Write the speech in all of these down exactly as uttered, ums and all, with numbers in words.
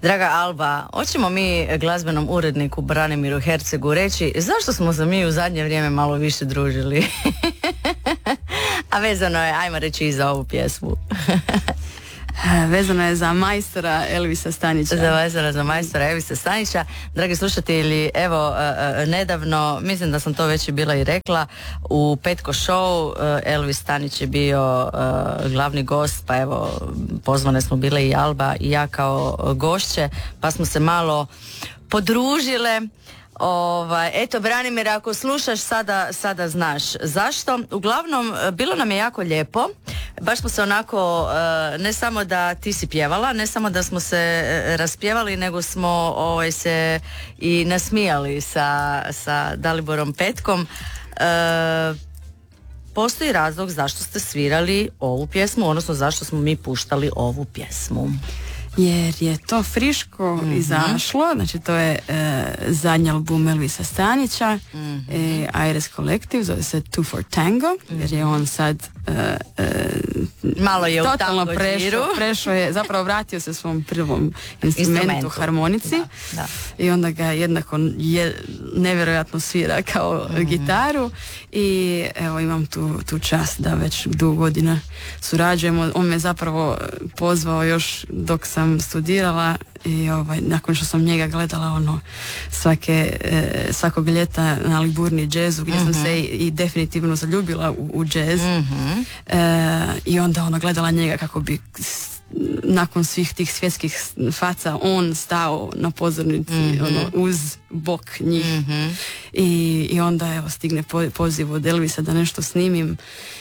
Draga Alba, hoćemo mi glazbenom uredniku Branimiru Hercegu reći zašto smo se mi u zadnje vrijeme malo više družili? A vezano je, ajmo reći, i za ovu pjesmu. Vezano je za majstora Elvisa Stanića. Za vezano za majstora Elvisa Stanića. Dragi slušatelji, evo, uh, uh, nedavno, mislim da sam to već i bila i rekla, u Petko show uh, Elvis Stanić je bio uh, glavni gost, pa evo, pozvane smo bile i Alba i ja kao gošće, pa smo se malo podružile. Ovaj, eto, Branimir, ako slušaš sada, sada znaš zašto. Uglavnom, bilo nam je jako lijepo. Baš smo se onako, ne samo da ti si pjevala, ne samo da smo se raspjevali, nego smo ovaj, se i nasmijali sa, sa Daliborom Petkom. E, postoji razlog zašto ste svirali ovu pjesmu, odnosno zašto smo mi puštali ovu pjesmu. Jer je to friško mm-hmm. izašlo, znači to je e, zadnji album Elvisa Stanića, mm-hmm. e, Aires Collective, zove se Two for Tango, mm-hmm. jer je on sad e, e, malo je totalno u tango prešao, prešao je, zapravo vratio se svom prvom instrumentu, instrumentu. harmonici, da, da. I onda ga jednako je, nevjerojatno svira kao mm-hmm. gitaru i evo imam tu, tu čast da već dugo godina surađujemo. On me zapravo pozvao još dok sam studirala i ovaj, nakon što sam njega gledala ono svake, e, svakog ljeta na Liburni džezu gdje mm-hmm. sam se i, i definitivno zaljubila u, u džez mm-hmm. e, i onda ono gledala njega kako bi nakon svih tih svjetskih faca on stao na pozornici mm-hmm. ono, uz bok njih mm-hmm. I, i onda evo stigne po, poziv od Elvisa da nešto snimim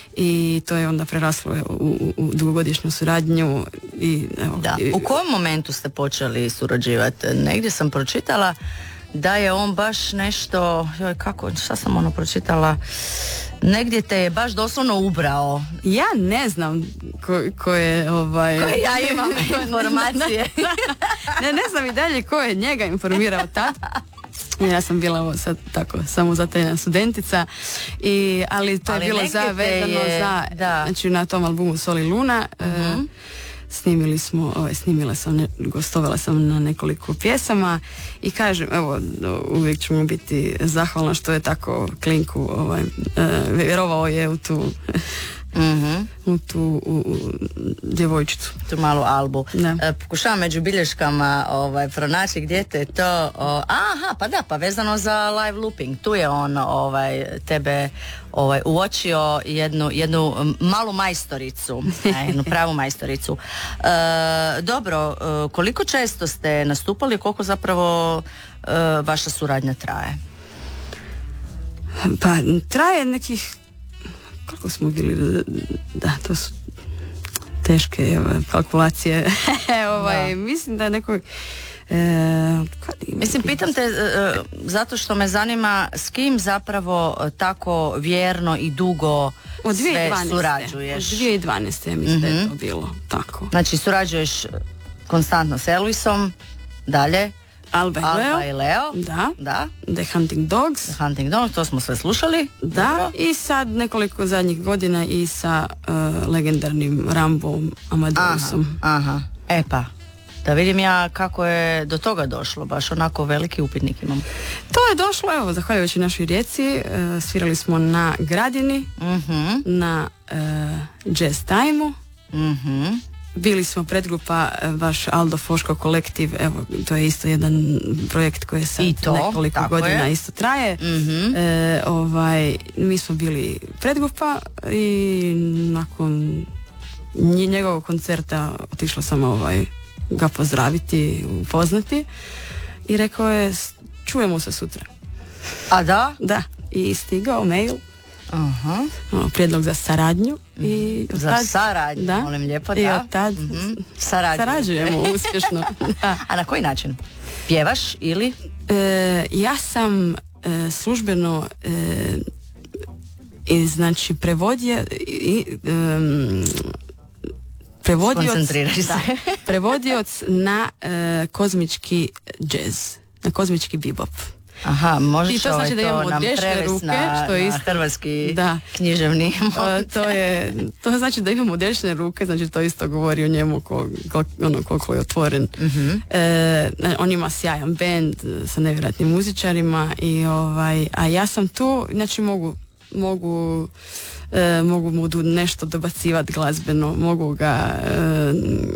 i to je onda preraslo u, u, u dugogodišnju suradnju i, evo, da. i, U kojem momentu ste počeli surađivati? Negdje sam pročitala da je on baš nešto, joj kako, šta sam ono pročitala, negdje te je baš doslovno ubrao. Ja ne znam ko, ko je ovaj... Ko ja imam informacije. ne, ne znam i dalje ko je njega informirao tad. Ja sam bila ovo sad tako samozatajna studentica i, ali to ali je bilo za vezano je, za da. Znači na tom albumu Sol i Luna uh-huh. e, snimili smo, ovaj, snimila sam, ne, gostovala sam na nekoliko pjesama i kažem, evo, uvijek ću mu biti zahvalna što je tako klinku ovaj, e, vjerovao je u tu mm-hmm. u tu u, u, djevojčicu, tu malu Albu. E, pokušavam među bilješkama ovaj, pronaći gdje te je to o, aha, pa da, pa vezano za live looping, tu je on ovaj, tebe ovaj, uočio jednu, jednu malu majstoricu, jednu pravu majstoricu. E, dobro, e, koliko često ste nastupali, koliko zapravo e, vaša suradnja traje? Pa traje nekih, koliko smo bili, da, to su teške kalkulacije. ovaj, mislim da je neko... E, mislim, pitam te e, zato što me zanima s kim zapravo tako vjerno i dugo sve surađuješ. Od dvije tisuće dvanaeste mislim mm-hmm. da je to bilo tako. Znači, surađuješ konstantno s Elvisom, dalje... Alba i Leo. Alba i Leo. Da. Da. The Hunting Dogs. The Hunting Dogs, to smo sve slušali. Da. Dobro. I sad nekoliko zadnjih godina i sa uh, legendarnim Rambom Amadeusom. Aha, aha. E pa, da vidim ja kako je do toga došlo, baš onako veliki upitnik imam. To je došlo, evo, zahvaljujući našoj Rijeci, uh, svirali smo na Gradini, uh-huh. na uh, Jazz Time-u. Uh-huh. Bili smo predgrupa vaš Aldo Foško kolektiv, evo to je isto jedan projekt koji je sad to, nekoliko godina je. Isto traje. Mm-hmm. E, ovaj, mi smo bili predgrupa i nakon njegovog koncerta otišla sam ovaj, ga pozdraviti, upoznati i rekao je čujemo se sutra. A da? Da, i stigao mail. Uh-huh. O, prijedlog za saradnju i za tad, saradnju, da, molim lijepo, da. I od tad uh-huh. sarađujemo uspješno. Da. A na koji način? Pjevaš ili? E, ja sam e, službeno e, i, znači prevodje i, e, prevodioc, da, prevodioc na e, kozmički džez, na kozmički bebop. Aha, možeš I to znači da imamo dešne ruke, na, što je na isto, hrvatski da. književni. O, to, je, to znači da imamo dešne ruke, znači to isto govori o njemu ko, ko, ono, koliko je otvoren. Uh-huh. E, on ima sjajan band sa nevjerojatnim muzičarima, i, ovaj, a ja sam tu, znači mogu, mogu, e, mogu mu nešto dobacivati glazbeno, mogu ga... E,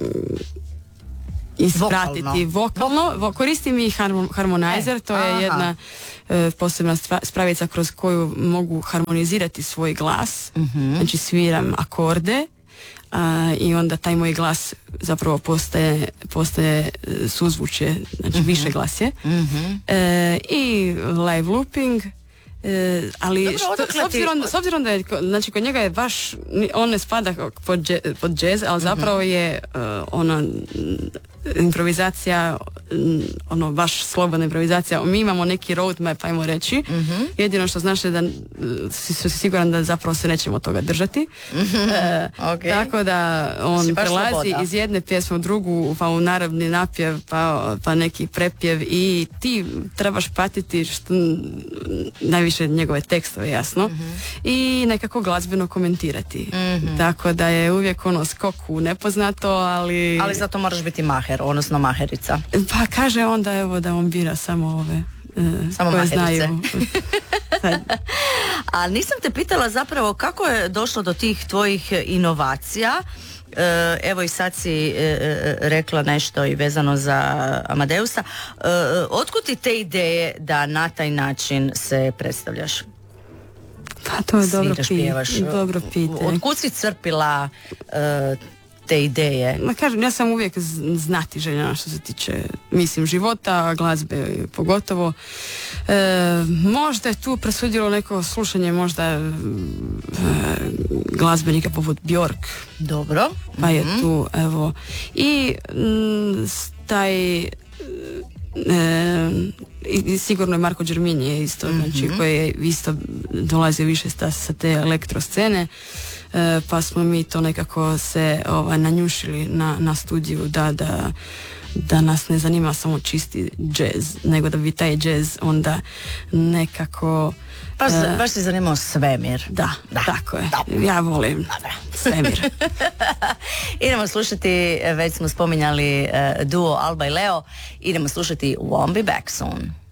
ispratiti vokalno, vokalno. Koristim i harmonizer, to je jedna e, posebna spravica kroz koju mogu harmonizirati svoj glas, uh-huh. znači sviram akorde, a, i onda taj moj glas zapravo postaje, postaje suzvučje, znači uh-huh. više glasje. Uh-huh. E, i live looping. E, ali dobro, što, s, obzirom, s obzirom da je, znači kod njega je baš, on ne spada pod, dže, pod jazz, ali zapravo je uh, ona improvizacija, ono baš slobodna improvizacija. Mi imamo neki roadmap, ajmo reći. Mm-hmm. Jedino što znaš je da si, si siguran da zapravo se nećemo toga držati. Mm-hmm. E, okay. Tako da on prelazi sloboda. Iz jedne pjesme u drugu, pa u naravni napjev, pa, pa neki prepjev, i ti trebaš pratiti što, najviše njegove tekstove, jasno, mm-hmm. i nekako glazbeno komentirati. Mm-hmm. Tako da je uvijek ono skok u nepoznato, ali... Ali zato moraš biti maher, odnosno maherica. Pa kaže onda evo da on bira samo ove e, samo koje maherice. Znaju. A nisam te pitala zapravo kako je došlo do tih tvojih inovacija. E, evo i sad si e, rekla nešto i vezano za Amadeusa. E, otkud ti te ideje da na taj način se predstavljaš? Pa to je dobro, pi- dobro pitanje. Otkud si crpila e, te ideje? Ma kažem, ja sam uvijek znati željena što se tiče, mislim, života, glazbe pogotovo. E, možda je tu presudilo neko slušanje možda e, glazbenika poput Bjork. Dobro. Pa je mm-hmm. tu, evo. I m, taj... E, i sigurno je Marko Đermini je isto, mm-hmm. znači, koji je isto dolazio više sta, sa te elektroscene, e, pa smo mi to nekako se ovaj, nanjušili na, na studiju da, da, da nas ne zanima samo čisti džez, nego da bi taj džez onda nekako... Baš, uh, baš se zanimao svemir. Da, da, tako je. Da. Ja volim Dobre. svemir. Idemo slušati, već smo spominjali uh, duo Alba i Leo, idemo slušati Won't Be Back Soon.